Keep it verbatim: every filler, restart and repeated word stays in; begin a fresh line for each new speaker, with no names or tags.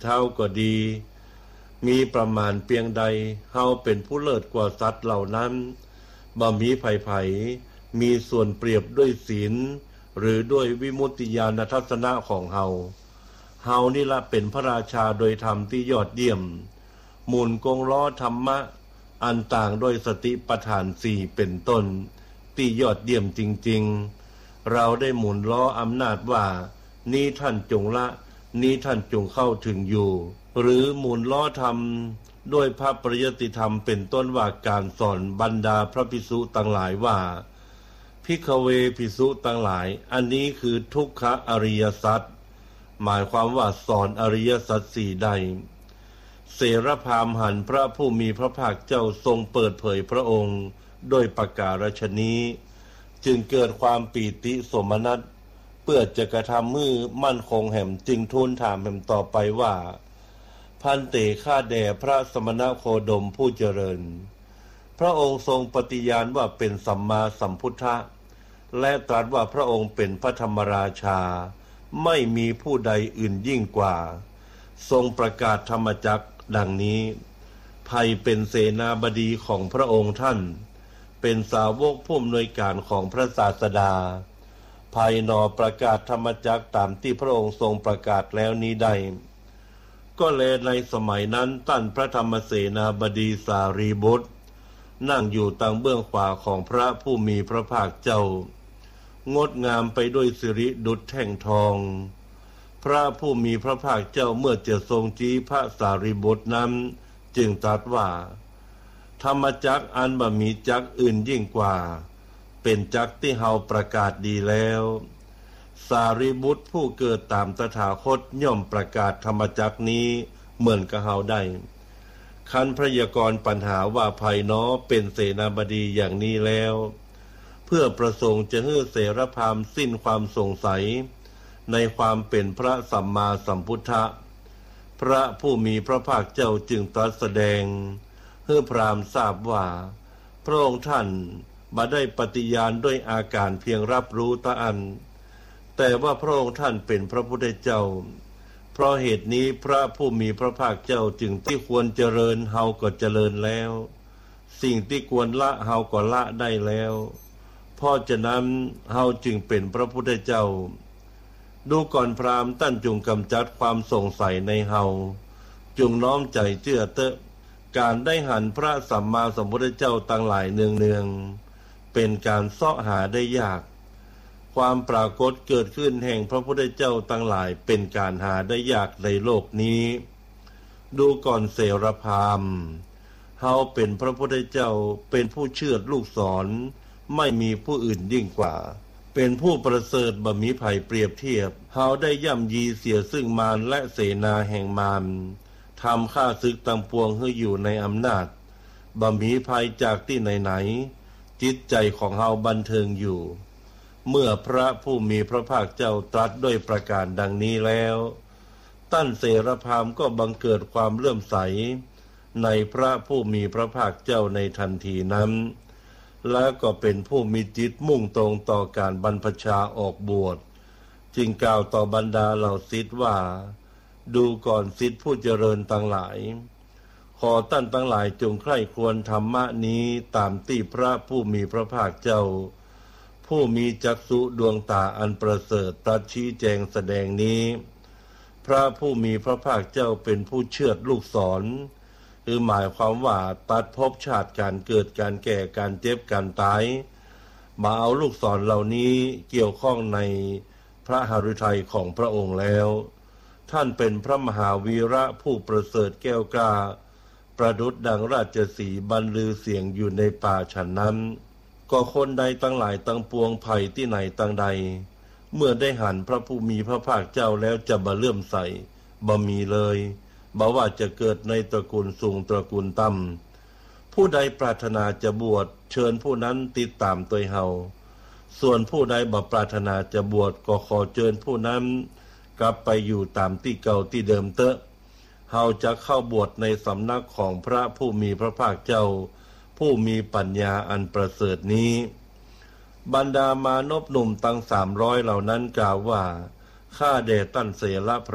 เท่าก็ดีมีประมาณเพียงใดเฮาเป็นผู้เลิศกว่าสัตว์เหล่านั้นบ่มีไผๆมีส่วนเปรียบด้วยศีลหรือด้วยวิมุตติญาณทัศนะของเฮาเฮานี่ละเป็นพระราชาโดยธรรมที่ยอดเยี่ยมหมุนกงล้อธรรมะอันต่างด้วยสติปัฏฐานสี่เป็นต้นที่ยอดเยี่ยมจริงๆเราได้หมุนล้ออำนาจว่านี้ท่านจงละนี้ท่านจงเข้าถึงอยู่หรือหมุนล้อธรรมด้วยพระปริยติธรรมเป็นต้นว่าการสอนบรรดาพระภิกษุต่างหลายว่าภิกขเวภิกษุต่างหลายอันนี้คือทุกขอริยสัจหมายความว่าสอนอริยสัจสี่ได้เสรพามหันต์พระผู้มีพระภาคเจ้าทรงเปิดเผยพระองค์โดยประกาศชนี้จึงเกิดความปีติโสมนัสเพื่อจะกระทำมือมั่นคงแห่งจึงทูลถามแห่งต่อไปว่าพันเตข้าแด่พระสมณโคดมผู้เจริญพระองค์ทรงปฏิญาณว่าเป็นสัมมาสัมพุทธะและตรัสว่าพระองค์เป็นพระธรรมราชาไม่มีผู้ใดอื่นยิ่งกว่าทรงประกาศธรรมจักรดังนี้ภัยเป็นเสนาบดีของพระองค์ท่านเป็นสาวกผู้อำนวยการของพระศาสดาภัยนอประกาศธรรมจักรตามที่พระองค์ทรงประกาศแล้วนี้ได้ก็แลในสมัยนั้นท่านพระธรรมเสนาบดีสารีบุตรนั่งอยู่ทางเบื้องขวาของพระผู้มีพระภาคเจ้างดงามไปด้วยสิริดุจแท่งทองพระผู้มีพระภาคเจ้าเมื่อจะทรงชี้พระสารีบุตรนั้นจึงตรัสว่าธรรมจักรอันบ่มีจักรอื่นยิ่งกว่าเป็นจักรที่เฮาประกาศดีแล้วสารีบุตรผู้เกิดตามตถาคตย่อมประกาศธรรมจักรนี้เหมือนกับเฮาได้คันพยากรณ์ปัญหาว่าภัยน้อเป็นเสนาบดีอย่างนี้แล้วเพื่อประสงค์จะให้เสรพามสิ้นความสงสัยในความเป็นพระสัมมาสัมพุทธะพระผู้มีพระภาคเจ้าจึงตรัสแสดงให้พราหมณ์ทราบว่าพระองค์ท่านบ่ได้ปฏิญาณด้วยอาการเพียงรับรู้ตะอันแต่ว่าพระองค์ท่านเป็นพระพุทธเจ้าเพราะเหตุนี้พระผู้มีพระภาคเจ้าจึงที่ควรเจริญเฮาก็เจริญแล้วสิ่งที่ควรละเฮาก็ละได้แล้วเพราะฉะนั้นเฮาจึงเป็นพระพุทธเจ้าดูก่อนพราหมณ์ท่านจงกำจัดความสงสัยในเฮาจงน้อมใจเชื่อเตอะการได้หันพระสัมมาสัมพุทธเจ้าตั้งหลายเนืองๆเป็นการเสาะหาได้ยากความปรากฏเกิดขึ้นแห่งพระพุทธเจ้าตั้งหลายเป็นการหาได้ยากในโลกนี้ดูก่อนเสรพามเฮาเป็นพระพุทธเจ้าเป็นผู้เชือดลูกศรไม่มีผู้อื่นยิ่งกว่าเป็นผู้ประเสริฐบ่มีไผเปรียบเทียบเฮาได้ย่ำยีเสียซึ่งมารและเสนาแห่งมารทำข้าศึกตั้งปวงให้อยู่ในอำนาจบ่มีภัยจากที่ไหนๆจิตใจของเฮาบันเทิงอยู่เมื่อพระผู้มีพระภาคเจ้าตรัสด้วยประการดังนี้แล้วท่านเสรพามก็บังเกิดความเลื่อมใสในพระผู้มีพระภาคเจ้าในทันทีนั้นและก็เป็นผู้มีจิตมุ่งตรงต่อการบรรพชาออกบวชจึงกล่าวต่อบรรดาเหล่าศิษย์ว่าดูก่อนศิษย์ผู้เจริญทั้งหลายขอท่านทั้งหลายจงใคร่ครวญธรรมะนี้ตามที่พระผู้มีพระภาคเจ้าผู้มีจักษุดวงตาอันประเสริฐตรัสชี้แจงแสดงนี้พระผู้มีพระภาคเจ้าเป็นผู้เชือดลูกศรคือหมายความว่าตัดภพชาติการเกิดการแก่การเจ็บการตายมาเอาลูกศรเหล่านี้เกี่ยวข้องในพระหฤทัยของพระองค์แล้วท่านเป็นพระมหาวีระผู้ประเสริฐแก้วกล้าประดุจดังราชสีห์บรรลือเสียงอยู่ในป่าฉันนั้นก็คนใดตั้งหลายตั้งปวงภัยที่ไหนตั้งใดเมื่อได้หันพระผู้มีพระภาคเจ้าแล้วจะบ่เลื่อมใสบ่มีเลยบ่ว่าจะเกิดในตระกูลสูงตระกูลต่ำผู้ใดปรารถนาจะบวชเชิญผู้นั้นติดตามตัวเฮาส่วนผู้ใดบ่ปรารถนาจะบวชก็ขอเชิญผู้นั้นกลับไปอยู่ตามที่เก่าที่เดิมเตอะเฮาจะเข้าบวชในสำนักของพระผู้มีพระภาคเจ้าผู้มีปัญญาอันประเสริฐนี้บรรดามานพหนุ่มตั้งสามร้อยเหล่านั้นกล่าวว่าข้าแด่ท่านเสร